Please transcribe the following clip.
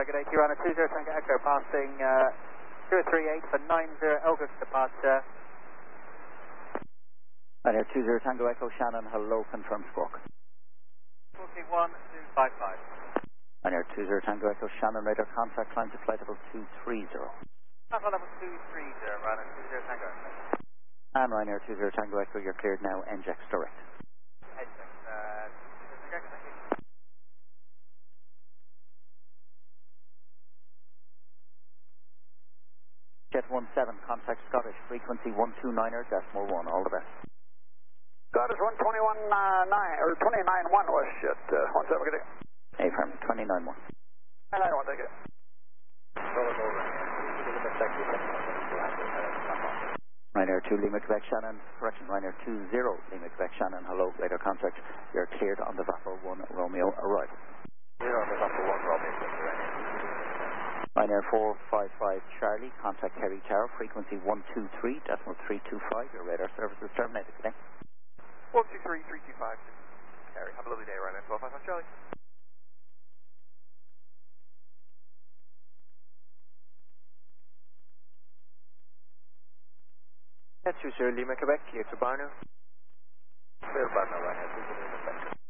good day to you, runner 20 Tango Echo passing 238 for 90 Elgin departure. Ryanair 20 Tango Echo Shannon, hello, confirm squawk. 41255. Ryanair 20 Tango Echo Shannon, radar contact, climb to flight level 230. Alpha level 230, runner 20 Tango Echo. And Ryanair 20 Tango Echo, you're cleared now, NJAX direct. NJAX, thank you. Jet 17, contact Scottish, frequency 129er, decimal 1, all the best. Scottish 121.9, or 29.1 was shit, 17, good day. Affirm, 29.1. 29.1, thank you. Ryanair 2 Lima Quebec Shannon, correction, Ryanair 20 Lima Quebec Shannon, hello, radar contact, you're cleared on the Vapor 1 Romeo arrival. You're on the Vapor 1 Romeo, Ryanair 455 Charlie, contact Kerry Tower, frequency 123, decimal 325, your radar service is terminated today. 123, 325, Kerry, have a lovely day, Ryanair 455 Charlie. Jet 20 Lima Quebec, clear to Barno. Clear to Barno, Ryanair 20 Lima Quebec.